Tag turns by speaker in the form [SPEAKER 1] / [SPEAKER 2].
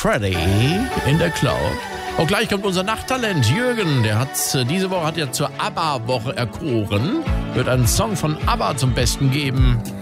[SPEAKER 1] Freddy in der Cloud. Auch gleich kommt unser Nachttalent Jürgen. Der hat diese Woche zur ABBA-Woche erkoren. Wird einen Song von ABBA zum Besten geben.